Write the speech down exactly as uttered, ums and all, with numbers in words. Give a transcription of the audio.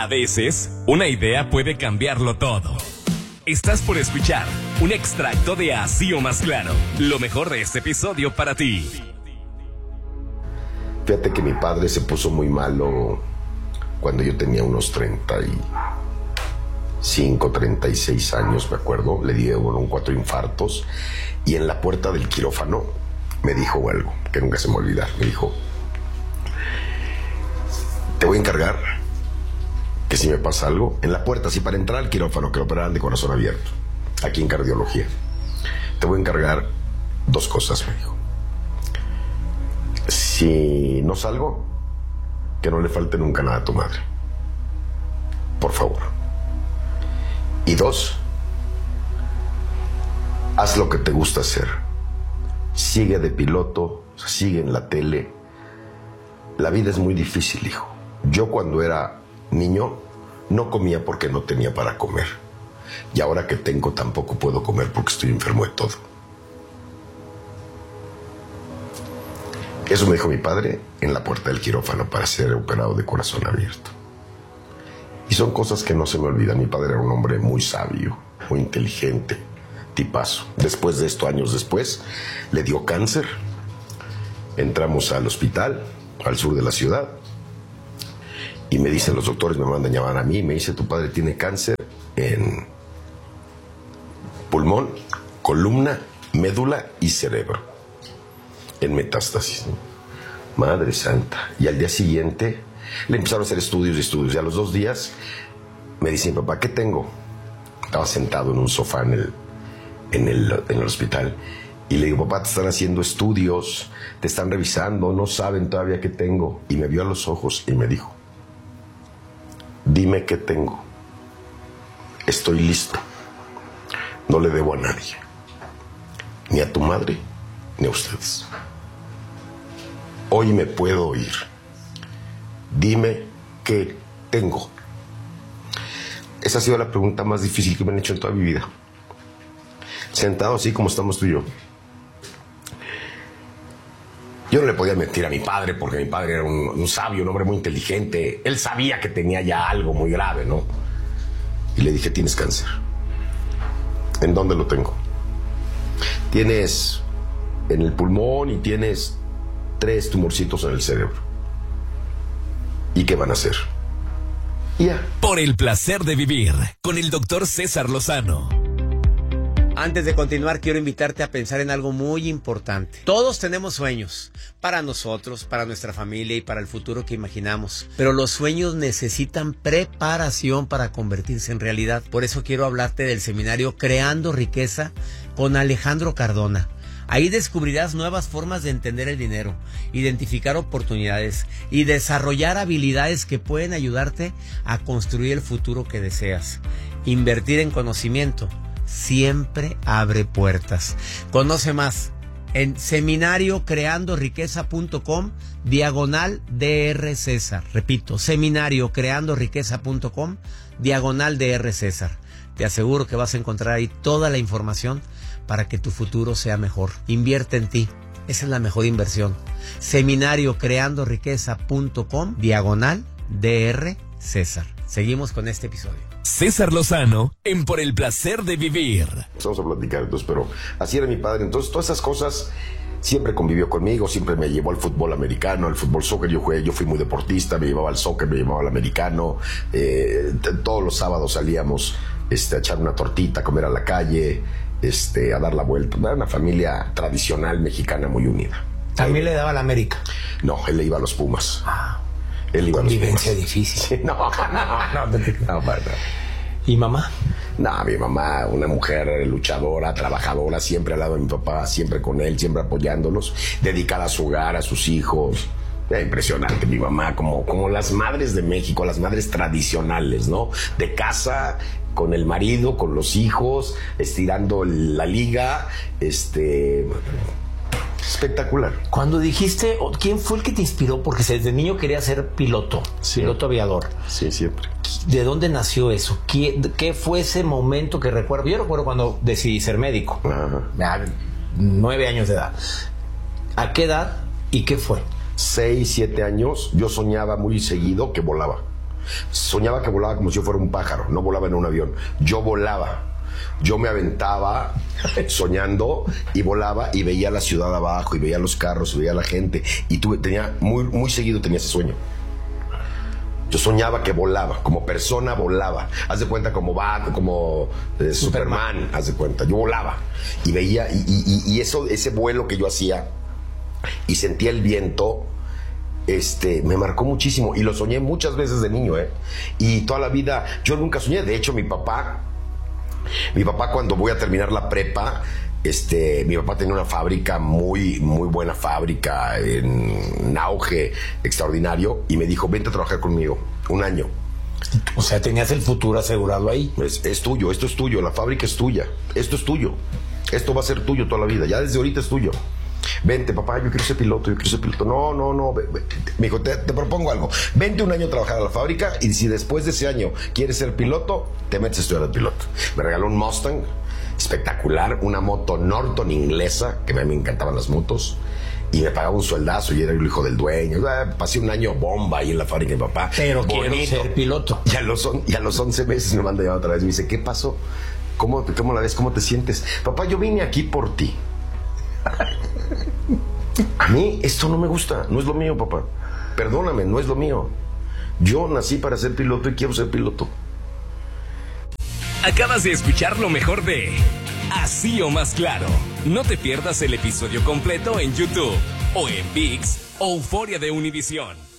A veces, una idea puede cambiarlo todo. Estás por escuchar un extracto de Así o Más Claro, lo mejor de este episodio para ti. Fíjate que mi padre se puso muy malo cuando yo tenía unos treinta y cinco, treinta y seis años, me acuerdo. Le dieron cuatro infartos y en la puerta del quirófano me dijo algo que nunca se me olvidar. Me dijo: te voy a encargar que si me pasa algo, en la puerta, así para entrar al quirófano, que lo operaran de corazón abierto, aquí en cardiología, te voy a encargar dos cosas, me dijo. Si no salgo, que no le falte nunca nada a tu madre, por favor. Y dos, haz lo que te gusta hacer. Sigue de piloto, sigue en la tele. La vida es muy difícil, hijo. Yo cuando era niño no comía porque no tenía para comer. Y ahora que tengo tampoco puedo comer porque estoy enfermo de todo. Eso me dijo mi padre en la puerta del quirófano para ser operado de corazón abierto. Y son cosas que no se me olvidan. Mi padre era un hombre muy sabio, muy inteligente, tipazo. Después de esto, años después, le dio cáncer. Entramos al hospital, al sur de la ciudad, y me dicen los doctores, me mandan llamar a mí, me dice: tu padre tiene cáncer en pulmón, columna, médula y cerebro, en metástasis. Madre santa. Y al día siguiente le empezaron a hacer estudios y estudios, y a los dos días me dice mi papá: ¿qué tengo? Estaba sentado en un sofá en el, en el, en el hospital, y le digo: papá, te están haciendo estudios, te están revisando, no saben todavía qué tengo. Y me vio a los ojos y me dijo: dime qué tengo. Estoy listo. No le debo a nadie. Ni a tu madre, ni a ustedes. Hoy me puedo ir. Dime qué tengo. Esa ha sido la pregunta más difícil que me han hecho en toda mi vida. Sentado así como estamos tú y yo. Yo no le podía mentir a mi padre porque mi padre era un, un sabio, un hombre muy inteligente. Él sabía que tenía ya algo muy grave, ¿no? Y le dije: tienes cáncer. ¿En dónde lo tengo? Tienes en el pulmón y tienes tres tumorcitos en el cerebro. ¿Y qué van a hacer? Y ya. Por el placer de vivir, con el doctor César Lozano. Antes de continuar, quiero invitarte a pensar en algo muy importante. Todos tenemos sueños, para nosotros, para nuestra familia y para el futuro que imaginamos. Pero los sueños necesitan preparación para convertirse en realidad. Por eso quiero hablarte del seminario Creando Riqueza con Alejandro Cardona. Ahí descubrirás nuevas formas de entender el dinero, identificar oportunidades y desarrollar habilidades que pueden ayudarte a construir el futuro que deseas. Invertir en conocimiento siempre abre puertas. Conoce más en seminario creando riqueza punto com diagonal DR César. Repito, seminario creando riqueza punto com diagonal DR César. Te aseguro que vas a encontrar ahí toda la información para que tu futuro sea mejor. Invierte en ti. Esa es la mejor inversión. seminario creando riqueza punto com diagonal DR César. Seguimos con este episodio. César Lozano en Por el Placer de Vivir. Vamos a platicar entonces, pero así era mi padre. Entonces todas esas cosas siempre convivió conmigo, siempre me llevó al fútbol americano, al fútbol soccer. Yo jugué, yo fui muy deportista, me llevaba al soccer, me llevaba al americano. Eh, t- todos los sábados salíamos este, a echar una tortita, a comer a la calle, este, a dar la vuelta. Era una familia tradicional mexicana muy unida. ¿También le daba a la América? No, él le iba a los Pumas. Ah. Él iba Convivencia a los difícil. Sí, no, no, no, no, no, no. ¿Y mamá? No, mi mamá, una mujer luchadora, trabajadora, siempre al lado de mi papá, siempre con él, siempre apoyándolos, dedicada a su hogar, a sus hijos. Era impresionante mi mamá, como, como las madres de México, las madres tradicionales, ¿no? De casa, con el marido, con los hijos, estirando la liga, este... espectacular. Cuando dijiste, ¿quién fue el que te inspiró? Porque desde niño quería ser piloto, sí. piloto aviador. Sí, siempre. ¿De dónde nació eso? ¿Qué, qué fue ese momento que recuerdo? Yo recuerdo cuando decidí ser médico. Ajá. A nueve años de edad. ¿A qué edad y qué fue? Seis, siete años, yo soñaba muy seguido que volaba. Soñaba que volaba como si yo fuera un pájaro, no volaba en un avión. Yo volaba. Yo me aventaba soñando y volaba y veía la ciudad abajo y veía los carros y veía la gente. Y tuve, tenía, muy, muy seguido tenía ese sueño. Yo soñaba que volaba, como persona volaba. Haz de cuenta como Bat, como eh, Superman. Superman, haz de cuenta. Yo volaba y veía, y, y, y eso, ese vuelo que yo hacía y sentía el viento, este, me marcó muchísimo. Y lo soñé muchas veces de niño, ¿eh? Y toda la vida, yo nunca soñé. De hecho, mi papá, mi papá cuando voy a terminar la prepa, Este, mi papá tenía una fábrica, muy, muy buena fábrica, en auge extraordinario, y me dijo, vente a trabajar conmigo, un año. O sea, tenías el futuro asegurado ahí. Es, es tuyo, esto es tuyo, la fábrica es tuya, esto es tuyo, esto va a ser tuyo toda la vida, ya desde ahorita es tuyo. Vente, papá, yo quiero ser piloto, yo quiero ser piloto. No, no, no, ve, ve. Me dijo, te, te propongo algo, vente un año a trabajar a la fábrica, y si después de ese año quieres ser piloto, te metes a estudiar de piloto. Me regaló un Mustang espectacular, una moto Norton inglesa, que a mí me encantaban las motos, y me pagaba un sueldazo y era el hijo del dueño. Pasé un año bomba ahí en la fábrica de mi papá. Pero bonito. Quiero ser piloto. Y a los, y a los once meses me manda llamar otra vez. Me dice, ¿qué pasó? ¿Cómo, ¿Cómo la ves? ¿Cómo te sientes? Papá, yo vine aquí por ti. A mí esto no me gusta, no es lo mío, papá. Perdóname, no es lo mío. Yo nací para ser piloto y quiero ser piloto. Acabas de escuchar lo mejor de Así o Más Claro. No te pierdas el episodio completo en YouTube o en ViX o Euforia de Univisión.